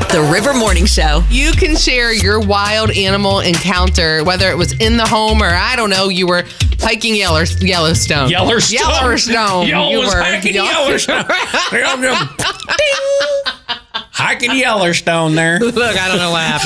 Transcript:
The River Morning Show. You can share your wild animal encounter, whether it was in the home or, I don't know, you were hiking Yellowstone. Yellowstone. You was were hiking Yellowstone. Hiking Yellowstone there. Look, I don't know what happened.